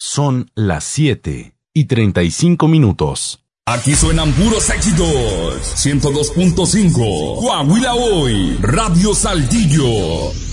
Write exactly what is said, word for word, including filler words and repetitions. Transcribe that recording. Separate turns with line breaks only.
Son las siete y treinta y cinco minutos.
Aquí suenan puros éxitos. ciento dos punto cinco. Coahuila Hoy. Radio Saltillo.